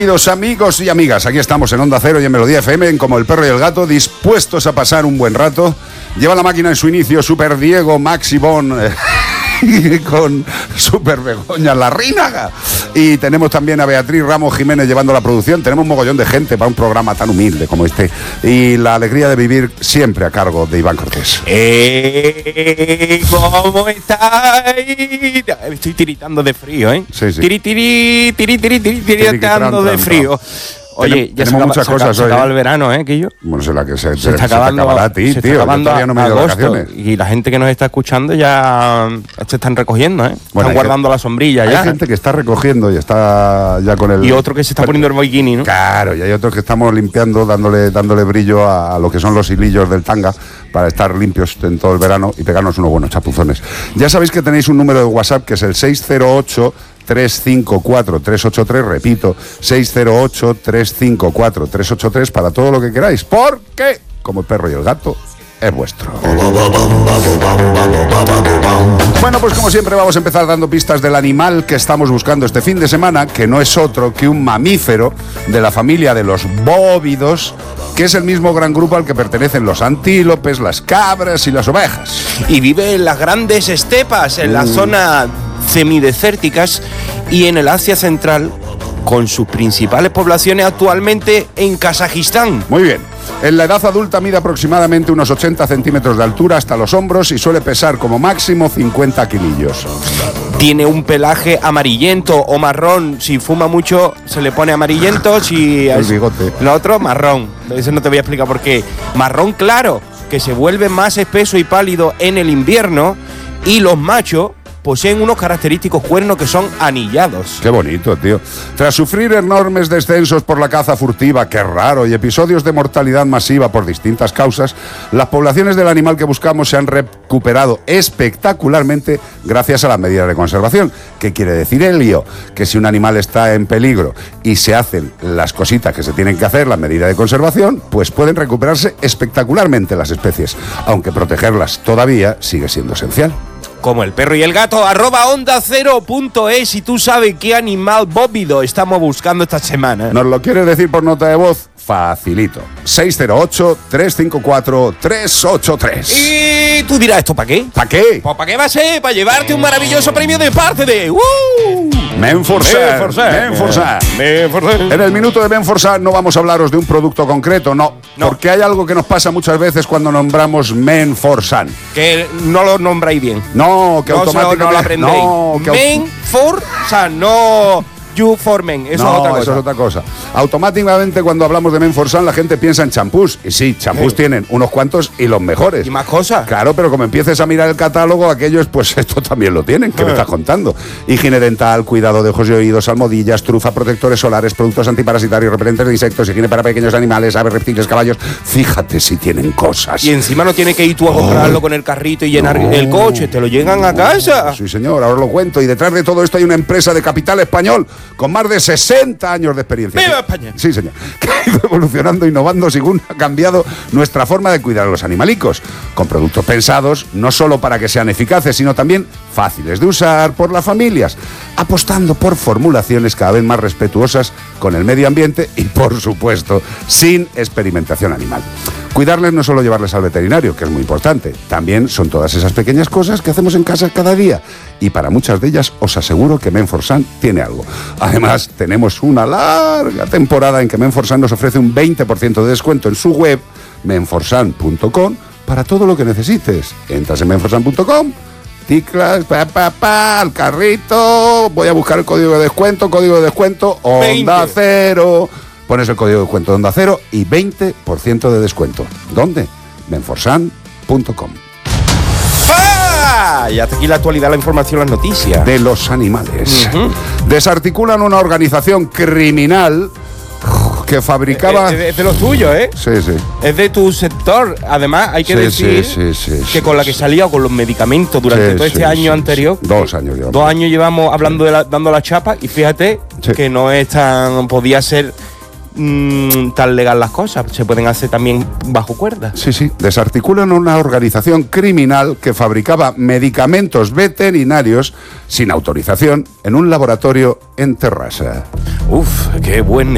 Queridos amigos y amigas, aquí estamos en Onda Cero y en Melodía FM, en Como el Perro y el Gato, dispuestos a pasar un buen rato. Lleva la máquina en su inicio Super Diego Maxi Bon con Super Begoña Larrínaga. Y tenemos también a Beatriz Ramos Jiménez llevando la producción. Tenemos un mogollón de gente para un programa tan humilde como este. Y la alegría de vivir siempre a cargo de Iván Cortés. ¿Cómo estáis? Estoy tiritando de frío, ¿eh? Sí, sí. Tiritando de frío. Oye, ya tenemos muchas cosas se hoy. acaba el verano, ¿eh, Quillo? Bueno, se está acabando, acabará a ti, se tío. está acabando Yo todavía no me he ido de agosto, vacaciones. y la gente que nos está escuchando ya se están recogiendo, ¿eh? Bueno, están guardando la sombrilla hay ya. Hay gente que está recogiendo y está ya con el... Y otro que se está poniendo el bikini, ¿no? Claro, y hay otros que estamos limpiando, dándole brillo a lo que son los hilillos del tanga para estar limpios en todo el verano y pegarnos unos buenos chapuzones. Ya sabéis que tenéis un número de WhatsApp que es el 608-354-383, repito, 608-354-383 para todo lo que queráis, porque Como el Perro y el Gato es vuestro. Bueno, pues como siempre vamos a empezar dando pistas del animal que estamos buscando este fin de semana, que no es otro que un mamífero de la familia de los bóvidos, que es el mismo gran grupo al que pertenecen los antílopes, las cabras y las ovejas. Y vive en las grandes estepas, en las zonas semidesérticas y en el Asia Central, con sus principales poblaciones actualmente en Kazajistán. Muy bien. En la edad adulta mide aproximadamente unos 80 centímetros de altura hasta los hombros y suele pesar como máximo 50 kilillos. Tiene un pelaje amarillento o marrón. Si fuma mucho se le pone amarillento, si el bigote. Lo otro marrón. Eso no te voy a explicar por qué. Marrón claro, que se vuelve más espeso y pálido en el invierno, y los machos poseen unos característicos cuernos que son anillados. Qué bonito, tío. Tras sufrir enormes descensos por la caza furtiva, qué raro, y episodios de mortalidad masiva por distintas causas, las poblaciones del animal que buscamos se han recuperado espectacularmente gracias a las medidas de conservación. ¿Qué quiere decir, Elio? Que si un animal está en peligro y se hacen las cositas que se tienen que hacer, las medidas de conservación, pues pueden recuperarse espectacularmente las especies, aunque protegerlas todavía sigue siendo esencial. Como el Perro y el Gato, @ondacero.es, y tú sabes qué animal bóvido estamos buscando esta semana. ¿Nos lo quieres decir por nota de voz? Facilito. 608-354-383. Y tú dirás, ¿esto para qué? ¿Para qué? Pues ¿para qué va a ser? Para llevarte un maravilloso premio de parte de Menforsan. En el minuto de Menforsan no vamos a hablaros de un producto concreto, no. Porque hay algo que nos pasa muchas veces cuando nombramos Menforsan. Que no lo nombráis bien. No, que no automáticamente... No lo aprendéis. No, que Menforsan, no... You for men, eso no, es otra cosa. Eso es otra cosa. Automáticamente cuando hablamos de Menforsan la gente piensa en champús. Y sí, champús tienen unos cuantos y los mejores. ¿Y más cosas? Claro, pero como empieces a mirar el catálogo, aquellos, pues esto también lo tienen. ¿Qué me estás contando? Higiene dental, cuidado de ojos y oídos, almohadillas, trufa, protectores solares, productos antiparasitarios, repelentes de insectos, higiene para pequeños animales, aves, reptiles, caballos. Fíjate si tienen cosas. Y encima no tienes que ir tú a comprarlo con el carrito y llenar el coche, te lo llegan a casa. Sí, señor, ahora os lo cuento. Y detrás de todo esto hay una empresa de capital español con más de 60 años de experiencia. ¡Viva España! Sí, señor. Que ha ido evolucionando, innovando, según ha cambiado nuestra forma de cuidar a los animalicos. Con productos pensados no solo para que sean eficaces, sino también fáciles de usar por las familias. Apostando por formulaciones cada vez más respetuosas con el medio ambiente y, por supuesto, sin experimentación animal. Cuidarles no es solo llevarles al veterinario, que es muy importante. También son todas esas pequeñas cosas que hacemos en casa cada día. Y para muchas de ellas os aseguro que Menforsan tiene algo. Además, tenemos una larga temporada en que Menforsan nos ofrece un 20% de descuento en su web, menforsan.com, para todo lo que necesites. Entras en menforsan.com, ticlas, al carrito, voy a buscar el código de descuento, Onda Cero. Pones el código de descuento de Onda Cero y 20% de descuento. ¿Dónde? menforsan.com. Y hasta aquí la actualidad, la información, las noticias. De los animales. Desarticulan una organización criminal que fabricaba... Es de los tuyos, ¿eh? Sí, sí. Es de tu sector. Además, hay que decir que con la que salía con los medicamentos durante todo este año anterior. 2 años llevamos. 2 años llevamos hablando dando la chapa, y fíjate que no es tan... Podía ser tan legal las cosas, se pueden hacer también bajo cuerda. Sí, sí, desarticulan una organización criminal que fabricaba medicamentos veterinarios sin autorización en un laboratorio en Terrassa. Uf, qué buen